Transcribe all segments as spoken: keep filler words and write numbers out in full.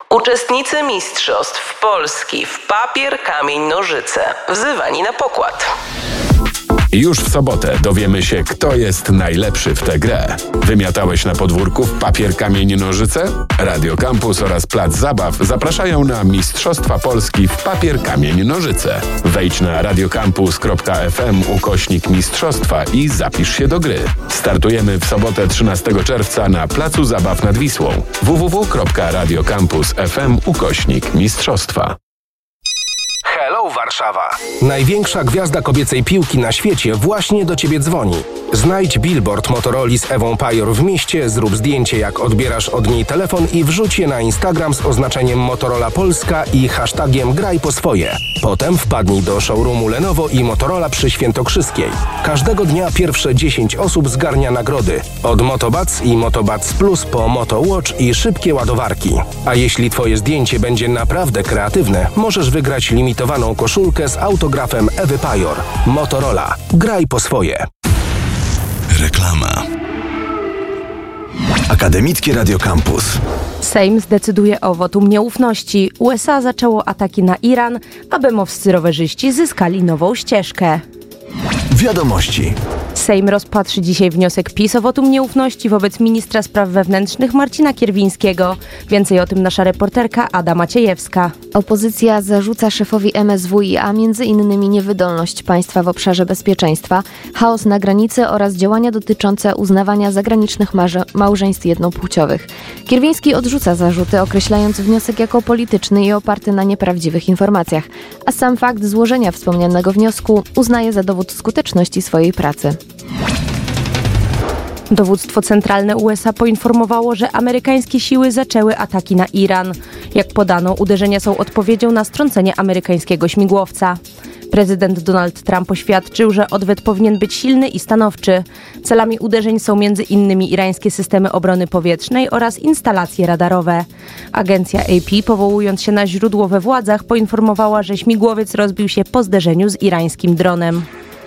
Uczestnicy Mistrzostw Polski w papier, kamień, nożyce wzywani na pokład. Już w sobotę dowiemy się, kto jest najlepszy w tę grę. Wymiatałeś na podwórku w papier, kamień, nożyce? Radio Campus oraz Plac Zabaw zapraszają na Mistrzostwa Polski w papier, kamień, nożyce. Wejdź na radiocampus kropka ef em ukośnik mistrzostwa i zapisz się do gry. Startujemy w sobotę trzynastego czerwca na Placu Zabaw nad Wisłą. w w w kropka radiocampus kropka ef em ukośnik mistrzostwa. Hello Warszawa! Największa gwiazda kobiecej piłki na świecie właśnie do Ciebie dzwoni. Znajdź billboard Motorola z Ewą Pajor w mieście, zrób zdjęcie jak odbierasz od niej telefon i wrzuć je na Instagram z oznaczeniem Motorola Polska i hashtagiem graj po swoje. Potem wpadnij do showroomu Lenovo i Motorola przy Świętokrzyskiej. Każdego dnia pierwsze dziesięć osób zgarnia nagrody. Od Motobuds i Motobuds Plus po MotoWatch i szybkie ładowarki. A jeśli Twoje zdjęcie będzie naprawdę kreatywne, możesz wygrać limitowaną koszulkę z autografem Ewy Pajor. Motorola. Graj po swoje. Reklama. Akademickie Radio Campus. Sejm zdecyduje o wotum nieufności. U es a zaczęło ataki na Iran, a bemowscy rowerzyści zyskali nową ścieżkę. Wiadomości. Sejm rozpatrzy dzisiaj wniosek PiS o wotum nieufności wobec ministra spraw wewnętrznych Marcina Kierwińskiego. Więcej o tym nasza reporterka Ada Maciejewska. Opozycja zarzuca szefowi em es wu i a między innymi niewydolność państwa w obszarze bezpieczeństwa, chaos na granicy oraz działania dotyczące uznawania zagranicznych marze- małżeństw jednopłciowych. Kierwiński odrzuca zarzuty, określając wniosek jako polityczny i oparty na nieprawdziwych informacjach, a sam fakt złożenia wspomnianego wniosku uznaje za dowód skuteczności swojej pracy. Dowództwo centralne u es a poinformowało, że amerykańskie siły zaczęły ataki na Iran. Jak podano, uderzenia są odpowiedzią na strącenie amerykańskiego śmigłowca. Prezydent Donald Trump oświadczył, że odwet powinien być silny i stanowczy. Celami uderzeń są między innymi irańskie systemy obrony powietrznej oraz instalacje radarowe. Agencja A P, powołując się na źródło we władzach, poinformowała, że śmigłowiec rozbił się po zderzeniu z irańskim dronem.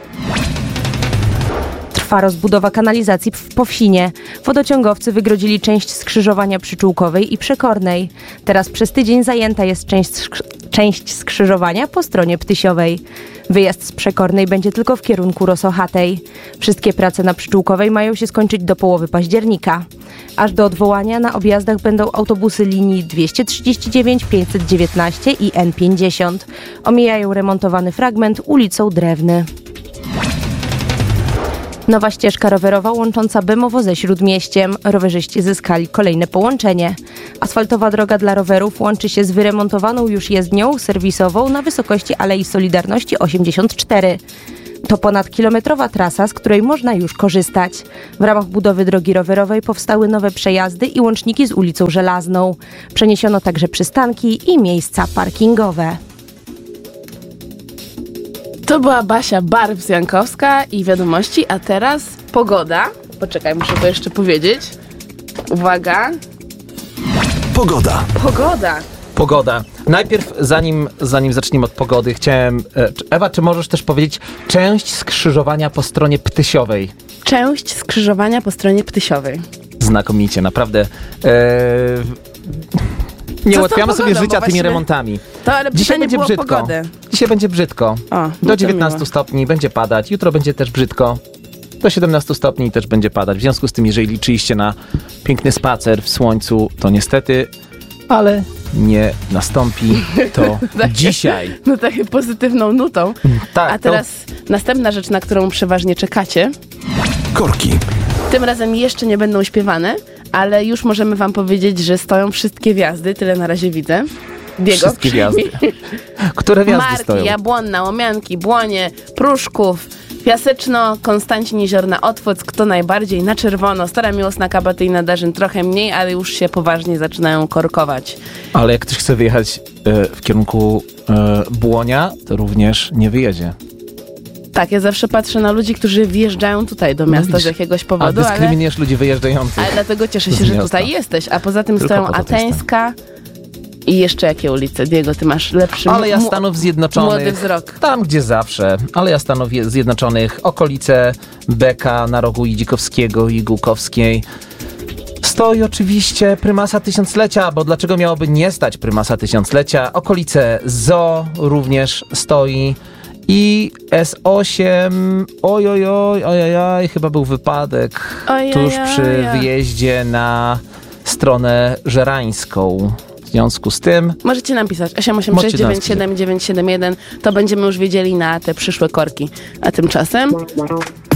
Trwa rozbudowa kanalizacji w Powsinie. Wodociągowcy wygrodzili część skrzyżowania Przyczółkowej i Przekornej. Teraz przez tydzień zajęta jest część, skrzy- część skrzyżowania po stronie Ptysiowej. Wyjazd z Przekornej będzie tylko w kierunku Rosochatej. Wszystkie prace na Przyczółkowej mają się skończyć do połowy października. Aż do odwołania na objazdach będą autobusy linii dwieście trzydzieści dziewięć, pięćset dziewiętnaście i en pięćdziesiąt. Omijają remontowany fragment ulicą Drewny. Nowa ścieżka rowerowa łącząca Bemowo ze Śródmieściem. Rowerzyści zyskali kolejne połączenie. Asfaltowa droga dla rowerów łączy się z wyremontowaną już jezdnią serwisową na wysokości Alei Solidarności osiemdziesiąt cztery. To ponadkilometrowa trasa, z której można już korzystać. W ramach budowy drogi rowerowej powstały nowe przejazdy i łączniki z ulicą Żelazną. Przeniesiono także przystanki i miejsca parkingowe. To była Basia Barbs-Jankowska i wiadomości, a teraz pogoda. Poczekaj, muszę to jeszcze powiedzieć. Uwaga. Pogoda. Pogoda. Pogoda. Najpierw, zanim, zanim zaczniemy od pogody, chciałem... Ewa, czy możesz też powiedzieć część skrzyżowania po stronie Ptysiowej? Część skrzyżowania po stronie Ptysiowej. Znakomicie, naprawdę. Eee... Nie ułatwiamy sobie życia tymi remontami. To, ale Dzisiaj będzie było brzydko. Pogody. Dzisiaj będzie brzydko. O, do dziewiętnastu stopni będzie padać. Jutro będzie też brzydko. Do siedemnastu stopni też będzie padać. W związku z tym, jeżeli liczyliście na piękny spacer w słońcu, to niestety, ale nie nastąpi to dzisiaj. No taką pozytywną nutą. Tak, A teraz to... następna rzecz, na którą przeważnie czekacie. Korki. Tym razem jeszcze nie będą śpiewane, ale już możemy wam powiedzieć, że stoją wszystkie wjazdy, tyle na razie widzę. Diego, wszystkie wjazdy. Które wjazdy Marki, stoją? Jabłonna, Łomianki, Błonie, Pruszków, Piaseczno, Konstancin, Jeziorna, Otwock, kto najbardziej na czerwono, Stara Miłosna, Kabatyjna, Darzyn trochę mniej, ale już się poważnie zaczynają korkować. Ale jak ktoś chce wyjechać e, w kierunku e, Błonia, to również nie wyjedzie. Tak, ja zawsze patrzę na ludzi, którzy wjeżdżają tutaj do miasta no, z jakiegoś powodu, ale dyskryminujesz ludzi wyjeżdżających. Ale dlatego cieszę się, że tutaj jesteś, a poza tym Tylko stoją Ateńska i jeszcze jakie ulice? Diego, ty masz lepszy Ale ja Stanów Zjednoczonych, młody wzrok. Tam, gdzie zawsze, ale ja Stanów Zjednoczonych, okolice Beka, na rogu Idzikowskiego i Głukowskiej. Stoi oczywiście prymasa tysiąclecia, bo dlaczego miałoby nie stać prymasa tysiąclecia? Okolice Zoo również stoi i S osiem, oj, oj, oj, oj, oj, chyba był wypadek Ojej, tuż przy ojej. wyjeździe na stronę żerańską. W związku z tym Możecie nam pisać osiem osiem sześć dziewięć siedem dziewięć siedem jeden, to będziemy już wiedzieli na te przyszłe korki. A tymczasem